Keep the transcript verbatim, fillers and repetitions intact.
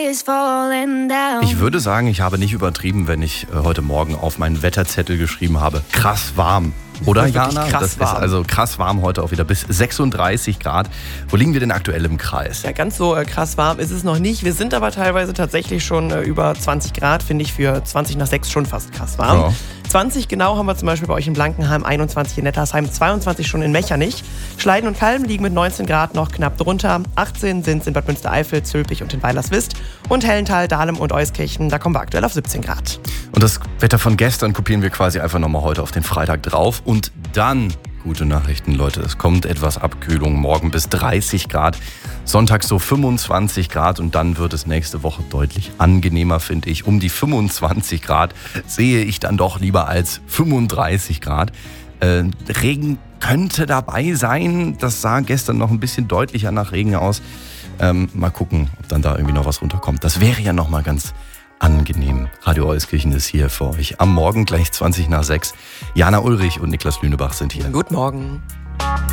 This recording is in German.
is falling down. Ich würde sagen, ich habe nicht übertrieben, wenn ich äh, heute Morgen auf meinen Wetterzettel geschrieben habe, krass warm. Oder, Jana? Krass das warm. ist also krass warm heute auch wieder, bis sechsunddreißig Grad. Wo liegen wir denn aktuell im Kreis? Ja, ganz so äh, krass warm ist es noch nicht. Wir sind aber teilweise tatsächlich schon äh, über zwanzig Grad, finde ich für zwanzig nach sechs schon fast krass warm. Ja. zwanzig genau haben wir zum Beispiel bei euch in Blankenheim, einundzwanzig in Nettersheim, zweiundzwanzig schon in Mechernich. Schleiden und Kalm liegen mit neunzehn Grad noch knapp drunter. achtzehn sind es in Bad Münstereifel, Zülpich und in Weilerswist. Und Hellental, Dahlem und Euskirchen, da kommen wir aktuell auf siebzehn Grad. Und das Wetter von gestern kopieren wir quasi einfach nochmal heute auf den Freitag drauf. Und dann, gute Nachrichten, Leute, es kommt etwas Abkühlung. Morgen bis dreißig Grad, Sonntag so fünfundzwanzig Grad und dann wird es nächste Woche deutlich angenehmer, finde ich. Um die fünfundzwanzig Grad sehe ich dann doch lieber als fünfunddreißig Grad. Äh, Regen könnte dabei sein. Das sah gestern noch ein bisschen deutlicher nach Regen aus. Ähm, mal gucken, ob dann da irgendwie noch was runterkommt. Das wäre ja nochmal ganz angenehm. Radio Euskirchen ist hier für euch. Am Morgen gleich zwanzig nach sechs. Jana Ulrich und Niklas Lünebach sind hier. Guten Morgen.